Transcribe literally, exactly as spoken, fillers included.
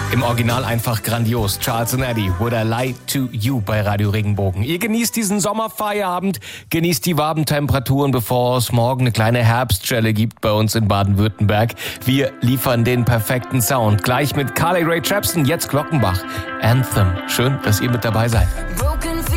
Im Original einfach grandios. Charles and Eddie, Would I Lie to You bei Radio Regenbogen. Ihr genießt diesen Sommerfeierabend, genießt die warmen Temperaturen, bevor es morgen eine kleine Herbstschelle gibt bei uns in Baden-Württemberg. Wir liefern den perfekten Sound. Gleich mit Carly Rae Jepsen, jetzt Glockenbach. Anthem. Schön, dass ihr mit dabei seid. Broken